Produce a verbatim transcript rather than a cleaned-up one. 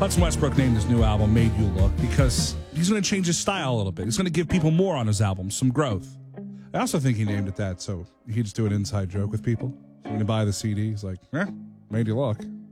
Hudson Westbrook named his new album Made You Look because he's going to change his style a little bit. He's going to give people more on his album, some growth. I also think he named it that so he'd just do an inside joke with people. So when you buy the C D, he's like, eh, Made You Look.